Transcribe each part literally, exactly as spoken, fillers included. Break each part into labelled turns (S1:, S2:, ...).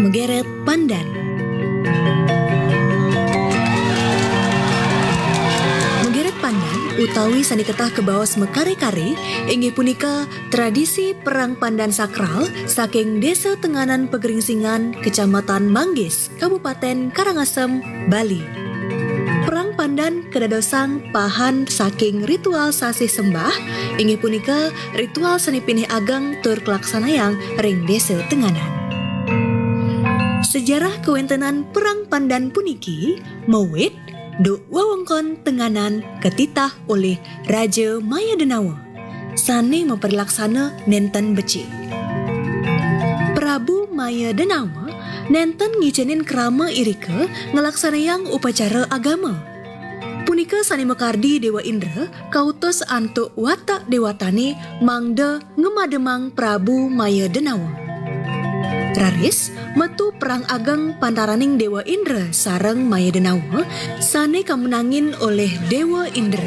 S1: Megeret Pandan. Megeret Pandan utawi saniketah kebaos mekare-kare inggih punika tradisi perang pandan sakral saking Desa Tenganan Pegeringsingan, Kecamatan Manggis, Kabupaten Karangasem, Bali. Perang pandan kedadosang pahan saking ritual sasih sembah inggih punika ritual seni pinih ageng tur kelaksanayang ring Desa Tenganan. Sejarah kewentenan perang pandan puniki mawit do wewengkon Tenganan ketitah oleh Raja Maya Denawa sane memperlaksana nenten beci. Prabu Maya Denawa nenten ngicenin krama irika ngelaksanayang upacara agama. Punika sani mekardi Dewa Indra kautos antuk watak dewatane mangda ngemademang Prabu Maya Denawa. Raris metu perang ageng pantaraning Dewa Indra sareng Maya Denawa sane kamenangin oleh Dewa Indra.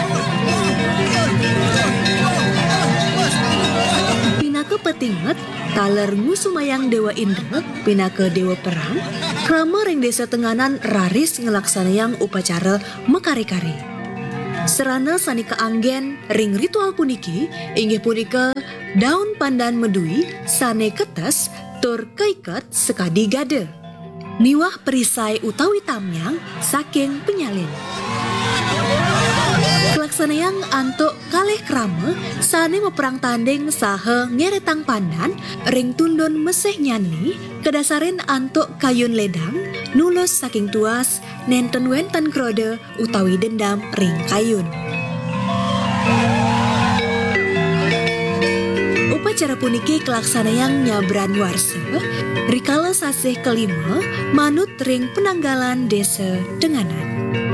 S1: Pinaka petinget taler ngusumayang Dewa Indra pinaka Dewa Perang krama ring Desa Tenganan raris ngelaksanayang upacara mekare-kare. Serana sani keanggen ring ritual puniki inggih punika daun pandan medui sane ketes tur kaiket sekadi gade. Miwah perisai utawi tamyang saking penyalin. Kelaksanayang antuk kalih krama sane meperang tanding saha ngeretang pandan ring tundun mesih nyani kedasarin antuk kayun ledang nulos saking tuas nenten wenten krode utawi dendam ring kayun. Upacara puniki kelaksanayang nyabran warsa rikala sasih kelima manut ring penanggalan Desa Tenganan.